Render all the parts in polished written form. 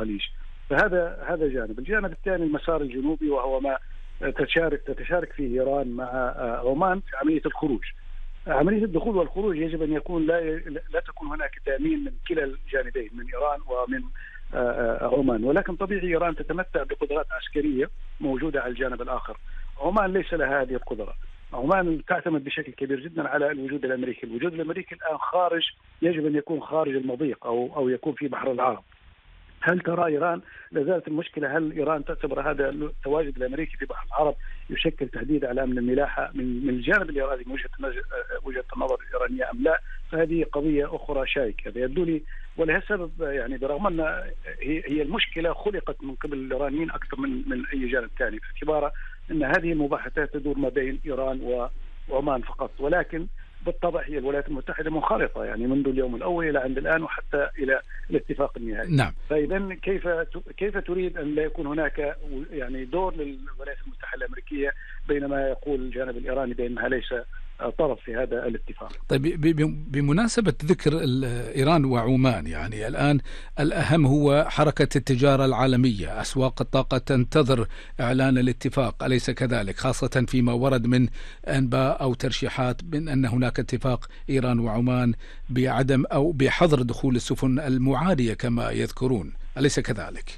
الخليج. فهذا جانب. الجانب الثاني المسار الجنوبي، وهو ما تتشارك فيه إيران مع عمان في عملية الخروج. عملية الدخول والخروج يجب أن يكون لا تكون هناك تأمين من كلا الجانبين، من إيران ومن عمان. ولكن طبيعي إيران تتمتع بقدرات عسكرية موجودة على الجانب الآخر. عمان ليس لها هذه القدرة. عمان تعتمد بشكل كبير جدا على الوجود الأمريكي. الوجود الأمريكي الآن خارج، يجب أن يكون خارج المضيق أو يكون في بحر العرب. هل ترى إيران لازالت المشكلة؟ هل إيران تعتبر هذا التواجد الأمريكي في بحر العرب يشكل تهديد على أمن الملاحة من الجانب الإيراني من وجهة النظر الإيرانية أم لا؟ فهذه قضية أخرى شائكة يبدو لي. ولهالسبب يعني برغم أن هي المشكلة خلقت من قبل الإيرانيين أكثر من أي جانب ثاني، باعتبار أن هذه المباحثات تدور ما بين إيران وعمان فقط. ولكن بالطبع هي الولايات المتحدة منخرطة يعني منذ اليوم الأول إلى عند الآن وحتى إلى الاتفاق النهائي. نعم. فإذا كيف تريد أن لا يكون هناك يعني دور للولايات المتحدة الأمريكية بينما يقول الجانب الإيراني بأنها ليس طرف في هذا الاتفاق؟ طيب، بمناسبة ذكر إيران وعمان، يعني الآن الأهم هو حركة التجارة العالمية. أسواق الطاقة تنتظر إعلان الاتفاق، أليس كذلك؟ خاصة فيما ورد من أنباء أو ترشيحات من أن هناك اتفاق إيران وعمان بعدم أو بحظر دخول السفن المعادية كما يذكرون، أليس كذلك؟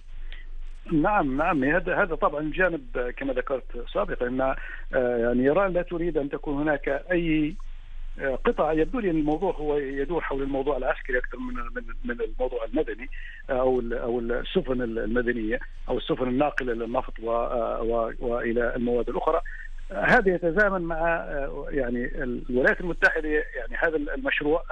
نعم هذا طبعا جانب كما ذكرت سابقا ان يعني ايران لا تريد ان تكون هناك اي قطع. يبدو لي ان الموضوع هو يدور حول الموضوع العسكري اكثر من الموضوع المدني او السفن المدنيه او السفن الناقله للنفط والى المواد الاخرى. هذا يتزامن مع يعني الولايات المتحده، يعني هذا المشروع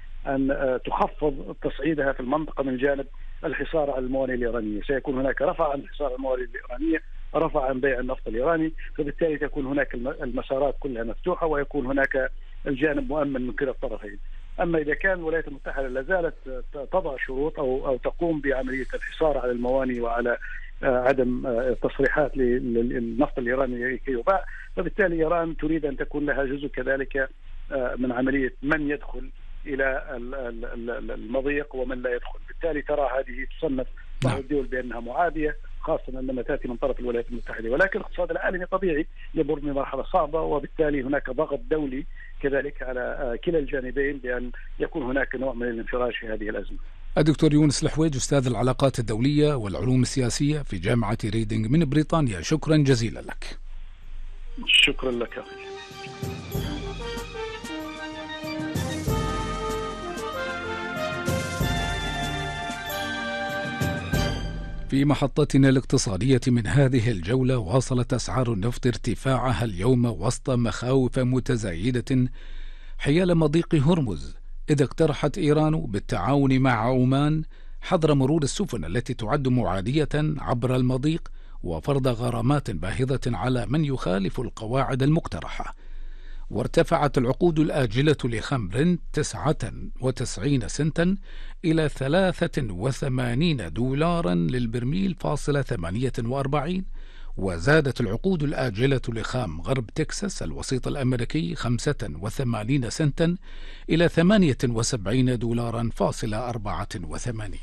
ان تخفض تصعيدها في المنطقه من جانب الحصار على الموانئ الإيرانية. سيكون هناك رفع عن الحصار على الموانئ الإيرانية، رفع عن بيع النفط الإيراني، فبالتالي تكون هناك المسارات كلها مفتوحة ويكون هناك الجانب مؤمن من كلا الطرفين. أما إذا كان الولايات المتحدة لازالت تضع شروط أو تقوم بعملية الحصار على الموانئ وعلى عدم تصريحات للنفط الإيراني كي يباع، فبالتالي إيران تريد أن تكون لها جزء كذلك من عملية من يدخل إلى المضيق ومن لا يدخل. بالتالي ترى هذه تصنف بعض الدول بأنها معادية، خاصة عندما تأتي من طرف الولايات المتحدة. ولكن الاقتصاد العالمي طبيعي يمر بمرحلة صعبة، وبالتالي هناك ضغط دولي كذلك على كلا الجانبين بأن يكون هناك نوع من الانفراج في هذه الأزمة. الدكتور يونس الحويج، أستاذ العلاقات الدولية والعلوم السياسية في جامعة ريدينغ من بريطانيا، شكرا جزيلا لك. شكرا لك أخي. في محطتنا الاقتصادية من هذه الجولة، واصلت أسعار النفط ارتفاعها اليوم وسط مخاوف متزايدة حيال مضيق هرمز، إذ اقترحت إيران بالتعاون مع عمان حظر مرور السفن التي تعد معادية عبر المضيق وفرض غرامات باهظة على من يخالف القواعد المقترحة. وارتفعت العقود الآجلة لخمر 99 سنتا إلى 83 دولارا للبرميل فاصلة 48، وزادت العقود الآجلة لخام غرب تكساس الوسيط الأمريكي 85 سنتا إلى 78 دولارا فاصلة 84.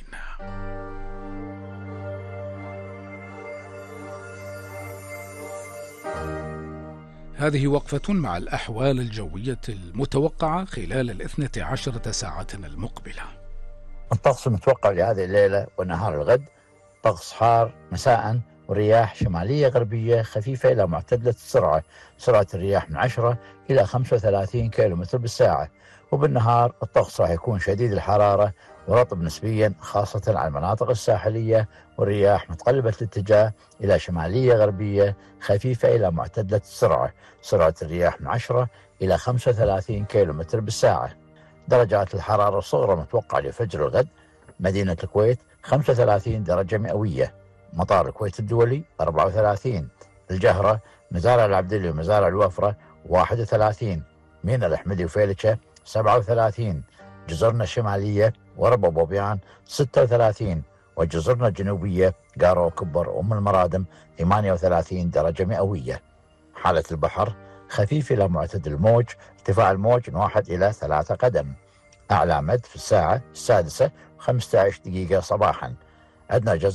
هذه وقفة مع الأحوال الجوية المتوقعة خلال 12 ساعة المقبلة. الطقس المتوقع لهذه الليلة ونهار الغد طقس حار مساء، ورياح شمالية غربية خفيفة إلى معتدلة السرعة، سرعة الرياح من 10 إلى 35 كيلومتر بالساعة. وبالنهار الطقس راح يكون شديد الحرارة ورطب نسبيا، خاصة على المناطق الساحلية، والرياح متقلبة الاتجاه إلى شمالية غربية خفيفة إلى معتدلة السرعة، سرعة الرياح من 10 إلى 35 كيلومتر بالساعة. درجات الحرارة الصغرى المتوقعة لفجر الغد: مدينة الكويت 35 درجة مئوية، مطار الكويت الدولي 34، الجهرة، مزارع العبدلي ومزارع الوفرة 31، مينا الأحمدي وفيلتشة 37، جزرنا الشمالية وربا بوبيان 36، وجزرنا الجنوبية قارة وكبر وأم المرادم 38 درجة مئوية. حالة البحر خفيف إلى معتدل الموج، ارتفاع الموج من 1 إلى 3 قدم. أعلى مد في الساعة 6:15 صباحا. أدنى جزر